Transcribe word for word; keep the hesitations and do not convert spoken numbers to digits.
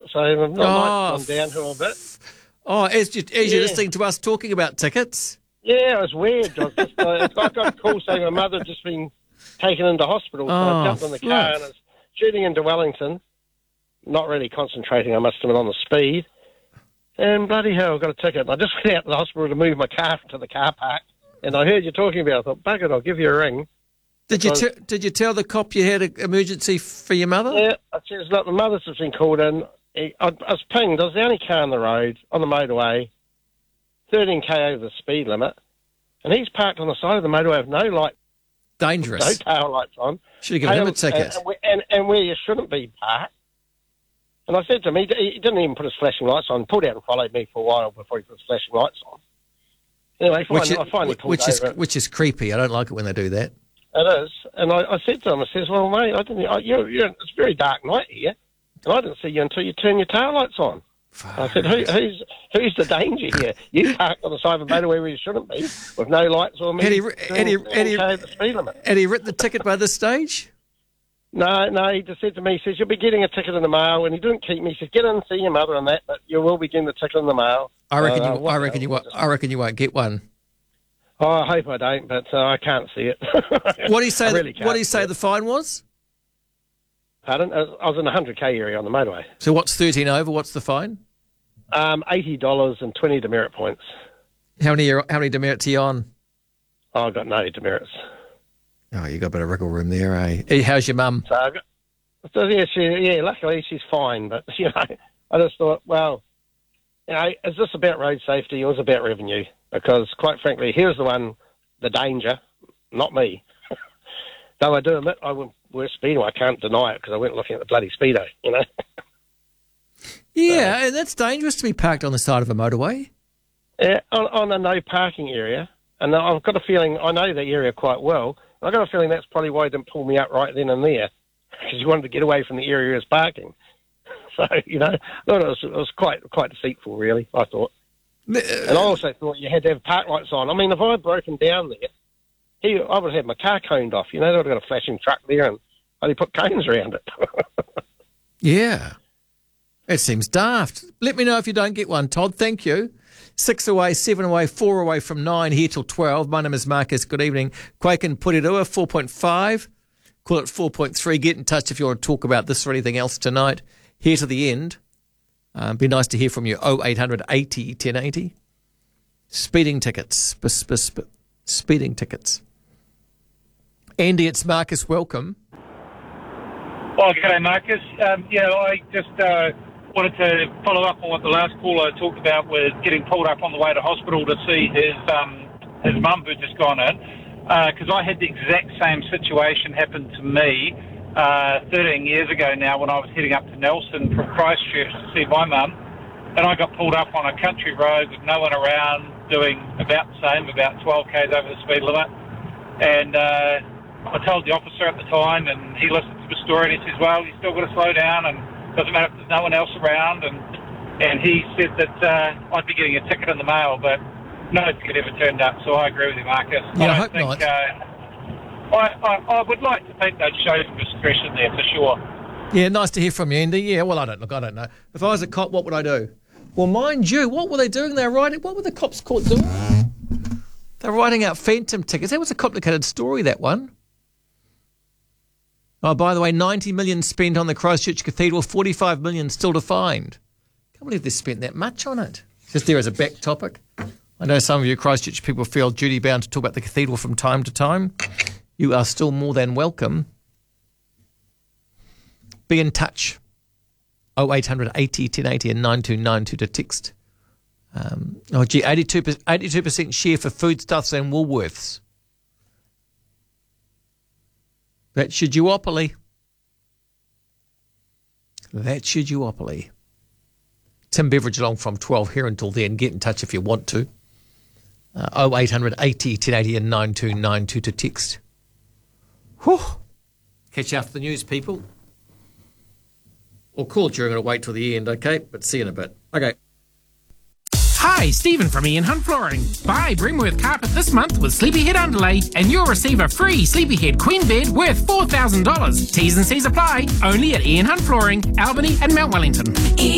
so I might Oh, come downhill a bit. Oh, as, you, as you're Yeah. listening to us talking about tickets. Yeah, it was weird. I, was just, uh, I got a call saying my mother had just been taken into hospital, so Oh, I jumped in the flip. car and I was shooting into Wellington, not really concentrating, I must have been on the speed, and bloody hell, I got a ticket. And I just went out to the hospital to move my car to the car park, and I heard you talking about it. I thought, bugger, I'll give you a ring. Did you Because- t- did you tell the cop you had an emergency for your mother? Yeah, I said, look, my mother's just been called in. He- I, I was pinged. I was the only car on the road, on the motorway, thirteen k over the speed limit, and he's parked on the side of the motorway with no light, no Dangerous. tail lights on. Should have given him a Tail- ticket. And, and, and where you shouldn't be parked. And I said to him, he, he didn't even put his flashing lights on, pulled out and followed me for a while before he put his flashing lights on. Anyway, finally, Which is, I finally pulled which is over. which is creepy. I don't like it when they do that. It is. And I, I said to him, I says, well, mate, I didn't, I, you're, you're, it's a very dark night here, and I didn't see you until you turned your tail lights on. I said, Who, who's who's the danger here? You parked on the side of the motorway where you shouldn't be, with no lights on me. Had he- doing had he- had he- the speed limit. Had he written the ticket by this stage? No, no, he just said to me, he says, you'll be getting a ticket in the mail, and he didn't keep me. He says, get in and see your mother and that, but you will be getting the ticket in the mail. I reckon Uh, you. what I the reckon hell you. was Won't, it? I reckon you won't get one. Oh, I hope I don't, but uh, I can't see it. What do you say? I really the, what do you can't say see the it. fine was? Pardon? I was I was in the one hundred k area on the motorway. So what's thirteen over? What's the fine? Um, eighty dollars and twenty demerit points. How many? Are, how many demerits are you on? Oh, I got no demerits. Oh, you got a bit of wriggle room there, eh? Hey, how's your mum? So, I got, so yeah, she, yeah, luckily she's fine, but, you know, I just thought, well, you know, is this about road safety or is it about revenue? Because, quite frankly, here's the one, the danger, not me. Though I do admit I went worse speedo, I can't deny it because I went looking at the bloody speedo, you know. Yeah, and that's dangerous to be parked on the side of a motorway. Yeah, on, on a no parking area, and I've got a feeling, I know the area quite well, and I've got a feeling that's probably why he didn't pull me up right then and there, because he wanted to get away from the area he was parking. So, you know, I thought it was, it was quite quite deceitful, really, I thought. And I also thought you had to have park lights on. I mean, if I had broken down there, he, I would have had my car coned off. You know, they would have got a flashing truck there and only put cones around it. Yeah. It seems daft. Let me know if you don't get one, Todd. Thank you. Six away, seven away, four away from nine, here till twelve. My name is Marcus. Good evening. Quake and Purirua, four point five. Call it four point three. Get in touch if you want to talk about this or anything else tonight. Here to the end. Uh, be nice to hear from you. oh eight hundred eighty ten eighty. Speeding tickets. Sp- sp- sp- speeding tickets. Andy, it's Marcus. Welcome. Oh, g'day, Marcus. Um, yeah, I just uh, wanted to follow up on what the last caller talked about with getting pulled up on the way to hospital to see his um, his mum who'd just gone in. Because I had the exact same situation happen to me uh, thirteen years ago now when I was heading up to Nelson from Christchurch to see my mum. And I got pulled up on a country road with no one around, doing about the same, about twelve kays over the speed limit. And uh, I told the officer at the time, and he listened to the story, and he says, well, you still got to slow down, and it doesn't matter if there's no one else around. And and he said that uh, I'd be getting a ticket in the mail, but no ticket ever turned up. So I agree with you, Marcus. Yeah, I don't hope think, not. Uh, I, I, I would like to think they'd show some discretion there, for sure. Yeah, nice to hear from you, Andy. Yeah, well, I don't look. I don't know. If I was a cop, what would I do? Well, mind you, what were they doing? They were writing. What were the cops caught doing? They were writing out phantom tickets. That was a complicated story. That one. Oh, by the way, ninety million spent on the Christchurch Cathedral, forty-five million still to find. Can't believe they spent that much on it. Just there as a back topic. I know some of you Christchurch people feel duty bound to talk about the cathedral from time to time. You are still more than welcome. Be in touch. oh eight hundred eighty ten eighty and nine two nine two to text. Um, oh, gee, eighty-two percent, eighty-two percent share for Foodstuffs and Woolworths. That's your duopoly. That's your duopoly. Tim Beveridge along from twelve here until then. Get in touch if you want to. Uh, oh eight hundred eighty ten eighty and nine two nine two to text. Whew. Catch you after the news, people. Or call during it or wait till the end, okay? But see you in a bit. Okay. Hi, Stephen from Ian Hunt Flooring. Buy Brimworth Carpet this month with Sleepyhead Underlay and you'll receive a free Sleepyhead Queen Bed worth four thousand dollars. T's and C's apply. Only at Ian Hunt Flooring, Albany and Mount Wellington.